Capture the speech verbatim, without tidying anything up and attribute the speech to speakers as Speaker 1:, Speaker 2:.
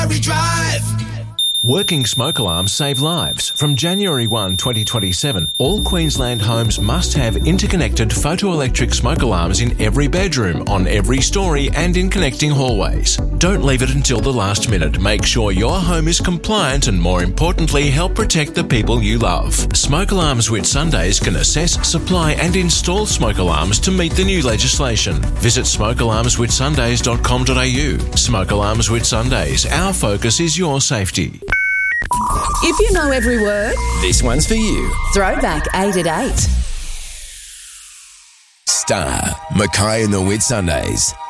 Speaker 1: Murray Drive.
Speaker 2: Working smoke alarms save lives. From January first, twenty twenty-seven, all Queensland homes must have interconnected photoelectric smoke alarms in every bedroom, on every story and in connecting hallways. Don't leave it until the last minute. Make sure your home is compliant and, more importantly, help protect the people you love. Smoke Alarms Whitsundays can assess, supply and install smoke alarms to meet the new legislation. Visit smoke alarms whitsundays dot com dot a u. Smoke Alarms Whitsundays. Our focus is your safety.
Speaker 3: If you know every word,
Speaker 1: This one's for you.
Speaker 3: Throwback eight at eight.
Speaker 1: Star, Mackay and the Whitsundays.